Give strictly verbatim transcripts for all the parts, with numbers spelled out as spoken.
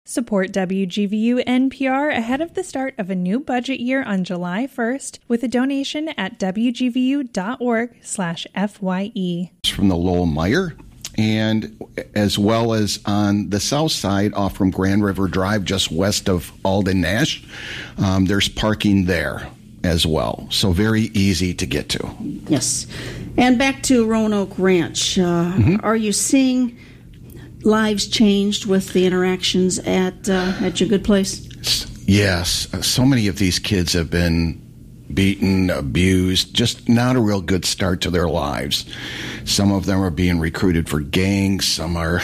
Support W G V U N P R ahead of the start of a new budget year on July first with a donation at W G V U dot org slash F Y E. From the Lowell Meyer, and as well as on the south side off from Grand River Drive, just west of Alden Nash, um, there's parking there as well. So very easy to get to. Yes. And back to Roanoke Ranch. Uh, mm-hmm. Are you seeing lives changed with the interactions at uh, at your good place? Yes. So many of these kids have been beaten, abused, just not a real good start to their lives. Some of them are being recruited for gangs. Some are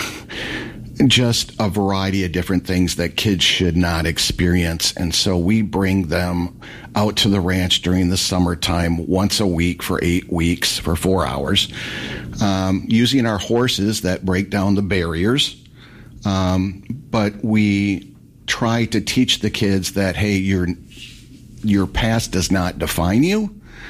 just a variety of different things that kids should not experience. And so we bring them out to the ranch during the summertime once a week for eight weeks for four hours, um, using our horses that break down the barriers. Um, but we try to teach the kids that, hey, your your past does not define you.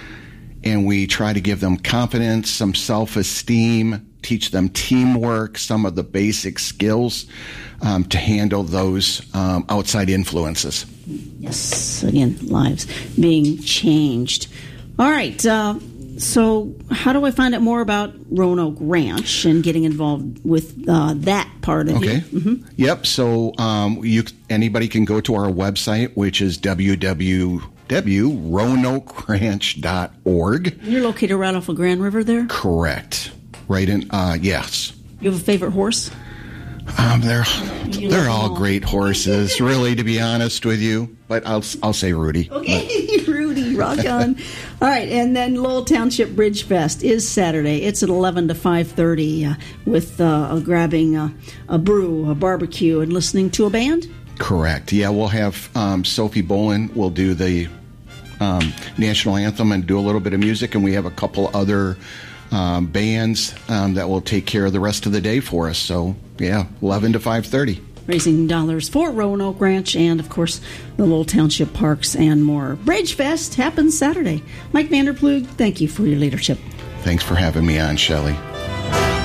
And we try to give them confidence, some self-esteem, teach them teamwork, some of the basic skills um, to handle those um, outside influences. Yes, again, lives being changed. All right, uh, so how do I find out more about Roanoke Ranch and getting involved with uh, that part of okay. it? Okay. Mm-hmm. Yep, so um, you anybody can go to our website, which is w w w dot roanoke ranch dot org. You're located right off of Grand River there? Correct. Right in, uh, yes. You have a favorite horse? Um, they're they're all great horses, really, to be honest with you. But I'll I'll say Rudy. Okay, Rudy, rock on. All right, and then Lowell Township Bridge Fest is Saturday. It's at eleven to five thirty uh, with uh, grabbing uh, a brew, a barbecue, and listening to a band. Correct. Yeah, we'll have um, Sophie Bolin will do the um, national anthem and do a little bit of music, and we have a couple other Um, bands um, that will take care of the rest of the day for us. So, yeah, eleven to five thirty. Raising dollars for Roanoke Ranch and, of course, the Lowell Township Parks and more. Bridge Fest happens Saturday. Mike Vanderplug, thank you for your leadership. Thanks for having me on, Shelley.